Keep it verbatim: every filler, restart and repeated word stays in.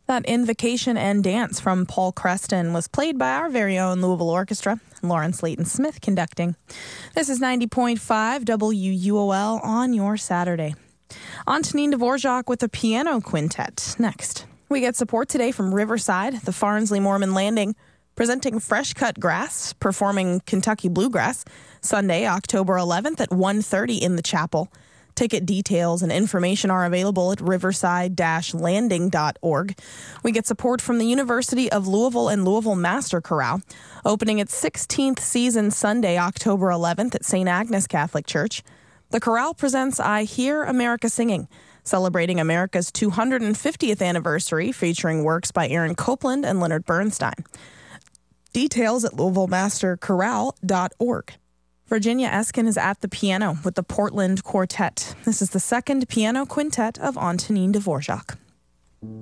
That Invocation and Dance from Paul Creston was played by our very own Louisville Orchestra, Lawrence Leighton Smith conducting. This is ninety point five W U O L on your Saturday. Antonin Dvorak with a piano quintet next. We get support today from Riverside, the Farnsley Mormon Landing, presenting Fresh Cut Grass, performing Kentucky Bluegrass, Sunday, October eleventh at one thirty in the chapel. Ticket details and information are available at riverside dash landing dot org. We get support from the University of Louisville and Louisville Master Chorale, opening its sixteenth season Sunday, October eleventh at Saint Agnes Catholic Church. The chorale presents I Hear America Singing, celebrating America's two hundred fiftieth anniversary, featuring works by Aaron Copland and Leonard Bernstein. Details at louisville master chorale dot org. Virginia Eskin is at the piano with the Portland Quartet. This is the second piano quintet of Antonin Dvorak.